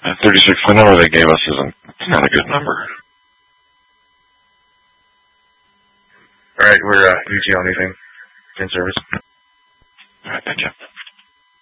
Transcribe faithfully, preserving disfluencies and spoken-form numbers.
That thirty-six, the number they gave us isn't, it's not a good number. Alright, we're, uh, U T O anything. In service. Alright, thank you.